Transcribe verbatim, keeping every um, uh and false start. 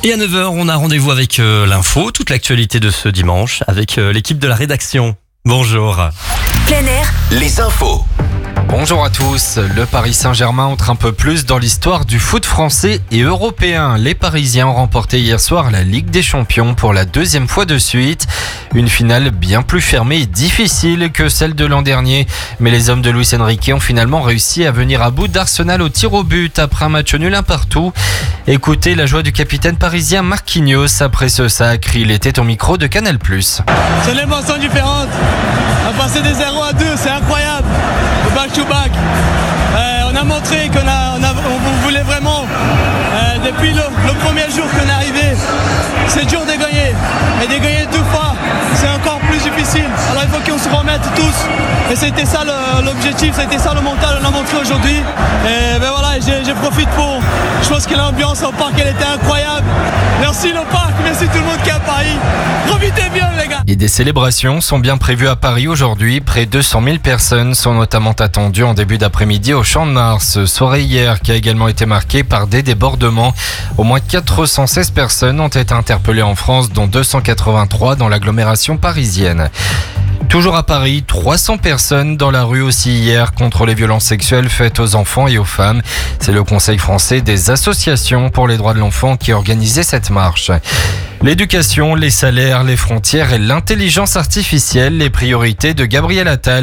Et à neuf heures, on a rendez-vous avec euh, l'info, toute l'actualité de ce dimanche, avec euh, l'équipe de la rédaction. Bonjour. Plein air, les infos. Bonjour à tous. Le Paris Saint-Germain entre un peu plus dans l'histoire du foot français et européen. Les Parisiens ont remporté hier soir la Ligue des Champions pour la deuxième fois de suite. Une finale bien plus fermée et difficile que celle de l'an dernier. Mais les hommes de Luis Enrique ont finalement réussi à venir à bout d'Arsenal au tir au but après un match nul un partout. Écoutez la joie du capitaine parisien Marquinhos après ce sacre. Il était au micro de Canal plus. C'est une émotion différente. On a passé des zéro à deux, c'est incroyable. Le back to back. Euh, on a montré qu'on a, on a, on voulait vraiment. Euh, depuis le, le premier jour qu'on est arrivé, c'est dur de gagner. Mais de gagner deux fois, c'est encore plus difficile. Alors il faut qu'on se remette tous. Et c'était ça le, l'objectif, c'était ça le mental qu'on a montré aujourd'hui. Et ben voilà, je, je profite pour. Je pense que l'ambiance au parc, elle était incroyable. Merci le parc, merci tout le monde qui est à Paris. Profitez bien les gars. Et des célébrations sont bien prévues à Paris aujourd'hui. Près de deux cent mille personnes sont notamment attendues en début d'après-midi au Champ de Mars. Soirée hier qui a également été marquée par des débordements. Au moins quatre cent seize personnes ont été interpellées en France, dont deux cent quatre-vingt-trois dans l'agglomération parisienne. Toujours à Paris, trois cents personnes dans la rue aussi hier contre les violences sexuelles faites aux enfants et aux femmes. C'est le Conseil français des associations pour les droits de l'enfant qui organisait cette marche. L'éducation, les salaires, les frontières et l'intelligence artificielle, les priorités de Gabriel Attal.